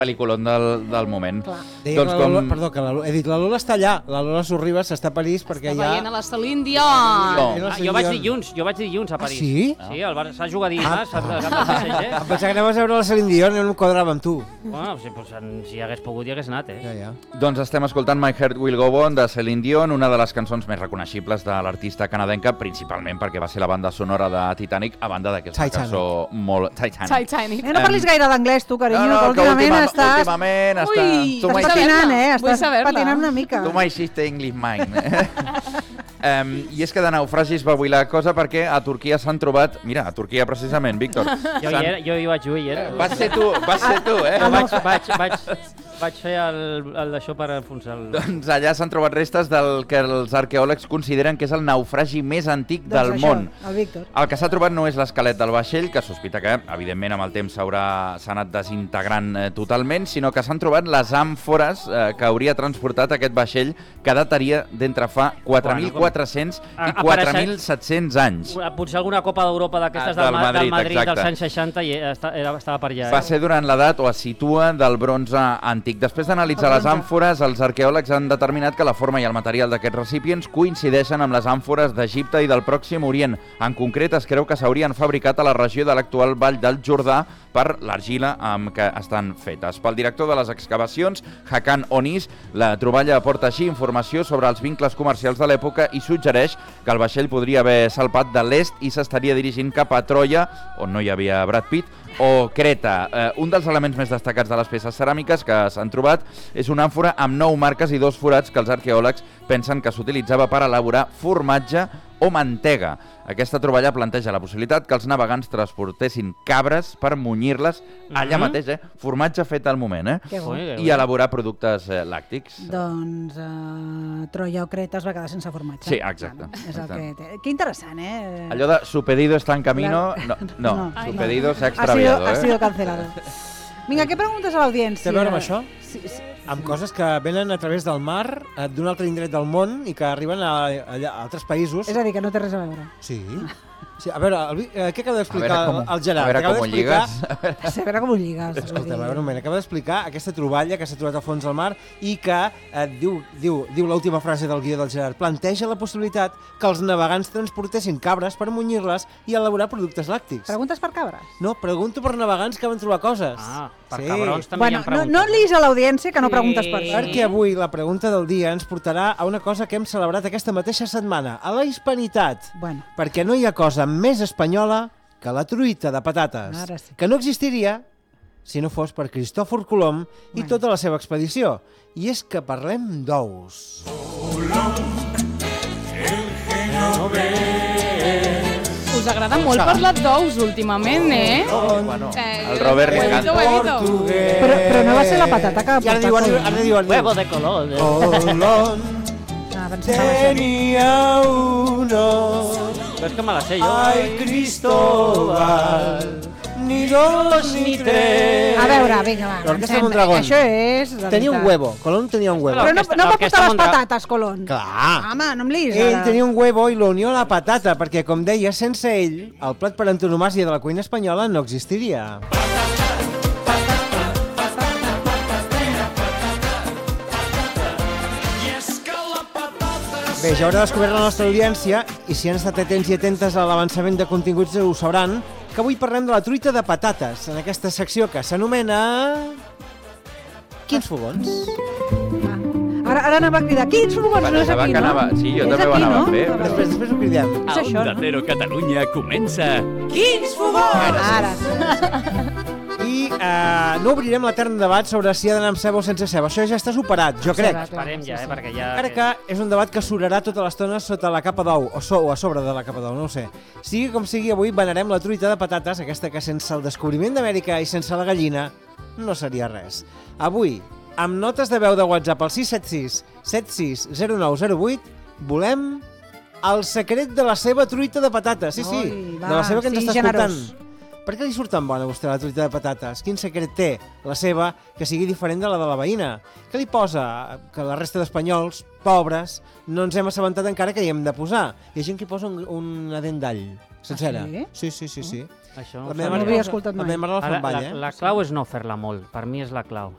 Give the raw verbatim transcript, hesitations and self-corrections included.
pel·lículon del, del moment. Doncs la Lola, com... Perdó, que la, he dit, la Lola està allà, la Lola Sorribas està a París perquè està hi ha... veient a la Celine Dion. No. Ah, jo vaig dilluns, jo vaig dilluns a París. Ah, sí? Sí, el Barça juga dimarts, ah. al camp del P S G. Em pensava que anaves a veure la Celine Dion i no em quadrava amb tu. Bueno, si, pues, si hagués pogut hi hagués anat, eh? Ja, ja. Doncs estem escoltant My Heart Will Go On de Celine Dion, una de les cançons més reconeixibles de l'artista canadenca, principalment perquè va ser la banda sonora de Titanic, a banda de que és una cançó molt... Titanic. Titanic. Eh, no parlis gaire d'anglès, tu, carinyo, no, no, que últimament última, estàs... Últimament estàs... Ui, tu estàs patinant, eh? Estàs patinant una mica. Tu mai hiciste English Mine. um, I és que de naufragis va avui la cosa perquè a Turquia s'han trobat... Mira, a Turquia precisament, Víctor. Jo hi, era, jo hi vaig, jo hi era. Vas ser tu, vas ser tu, eh? Jo vaig, vaig, vaig, vaig fer el, el d'això per enfonsar el... Doncs allà s'han trobat restes del que els arqueòlegs consideren que és el naufragi més antic doncs del això, món. El Víctor. El que s'ha trobat no és l'esquelet del vaixell, que sospita que, evidentment, amb el temps s'haurà s'ha anat desintegrant eh, totalment, sinó que s'han trobat les àmfores eh, que hauria transportat aquest vaixell, que dataria d'entre fa quatre mil quatre-cents i quatre mil set-cents anys. Potser alguna Copa d'Europa d'aquestes Ah, del, del Madrid, del Madrid exacte. dels anys seixanta i era, estava per allà. Eh? Va ser durant l'edat, o es situa, del bronze antic. Després d'analitzar les àmfores, els arqueòlegs han determinat que la forma i el material d'aquests recipients coincideixen amb les àmfores d'Egipte i del Pròxim Orient. En concret, es creu que s'haurien fabricat a la regió de l'actual Vall del Jordà per l'argila amb què estan fetes. Pel director de les excavacions, Hakan Onis, la troballa aporta així informació sobre els vincles comercials de l'època i suggereix que el vaixell podria haver salpat de l'est i s'estaria dirigint cap a Troia, on no hi havia Brad Pitt, o Creta. Eh, un dels elements més destacats de les peces ceràmiques que s'han trobat és una àmfora amb nou marques i dos forats que els arqueòlegs pensen que s'utilitzava per elaborar formatge o mantega. Aquesta troballa planteja la possibilitat que els navegants transportessin cabres per munyir-les allà Mhm. mateix, eh? Formatge fet al moment, eh? Que bo. I elaborar productes eh, làctics. Doncs uh, Troia o Creta es va quedar sense formatge. Sí, exacte. Bueno, és el exacte. que té. Que interessant, eh? Allò de su pedido está en camino, no, no, No. su Ai, pedido no. s'ha Ha extraviado, sido, ha eh? sido cancelado. Vinga, què preguntes a l'audiència? Té a veure amb això? Sí, sí. Amb coses que venen a través del mar, eh, d'un altre indret del món i que arriben a, a, a altres països. És a dir, que no té res a veure. Sí. Sí, a veure, el, eh, què acaba d'explicar A veure com- el Gerard? a veure Acaba com ho d'explicar- lligues. A veure com ho lligues. Escolta, a veure un moment, acaba d'explicar aquesta troballa que s'ha trobat al fons del mar i que eh, diu, diu, diu l'última frase del guió del Gerard, planteja la possibilitat que els navegants transportessin cabres per munyir-les i elaborar productes làctics. Preguntes per cabres? No, pregunto per navegants que van trobar coses. Ah, per Sí. cabrons també Bueno, hi ha no, preguntes. no liis a l'audiència que no Sí. preguntes per Sí. Perquè avui la pregunta del dia ens portarà a una cosa que hem celebrat aquesta mateixa setmana, a la hispanitat. Bueno. Perquè no hi ha cosa més espanyola que la truita de patates, Ara sí. que no existiria si no fos per Cristòfor Colom i Bueno. tota la seva expedició. I és que parlem d'ous. Us agrada molt parlar d'ous últimament, eh? Bueno, Eh, el Robert li huevito, encanta. huevito. Però, però no va ser la patata que va I ara portar diu, ara diu, Colom. ara diu, ara diu. Huevo de color. De... Colom Ah, pensava això. tenia un os, Però és que me la sé jo. ai Cristóbal, ni dos ni tres. A veure, vinga, va. L'Orquestra em sembla- Mondragón. Això és... de Tenia un veritat. huevo, Colom tenia un huevo. Però no, L'orquestra- no va l'orquestra portar les Mondra- patates, Colom. Clar. Home, no em liis, Ell ara. tenia un huevo i l'unió a la patata, perquè, com deia, sense ell, el plat per antonomàsia de la cuina espanyola no existiria. Bé, ja haurà descobert la nostra audiència, i si han estat atents i atentes a l'avançament de continguts ho sabran, que avui parlem de la truita de patates, en aquesta secció que s'anomena... Quins fogons? Ah. Ara, ara anava a cridar. Quins fogons? No és Pensava aquí, que no? anava- sí, jo És també ho aquí, anava no? a fer. Ah, vale. Després, després ho cridem. És això, no? Onda Cero Catalunya comença... Quins fogons? Ara. I eh, no obrirem l'etern debat sobre si ha d'anar amb ceba o sense ceba. Això ja està superat, jo crec. Ceba. Esperem ja, eh, perquè ja... Encara que és un debat que surarà tota l'estona sota la capa d'ou, o, so, o a sobre de la capa d'ou, no ho sé. Sigui com sigui, avui venerem la truita de patates, aquesta que sense el descobriment d'Amèrica i sense la gallina no seria res. Avui, amb notes de veu de WhatsApp al sis set sis set sis zero nou zero vuit, volem el secret de la seva truita de patates. Sí, sí, Ui, va, de la seva que ens sí, està generós. escoltant. Per què li surt tan bona a vostè la truita de patates? Quin secret té la seva que sigui diferent de la de la veïna? Què li posa que la resta d'espanyols, pobres, no ens hem assabentat encara que hi hem de posar? Hi ha gent que hi posa un, una dent d'all sencera. Ah, sí? Sí, sí, sí, sí. Això La ho meva No mare- l'havia escoltat La mai. meva mare la fa Ara, amb ball, la, eh? la clau és no fer-la molt, per mi és la clau.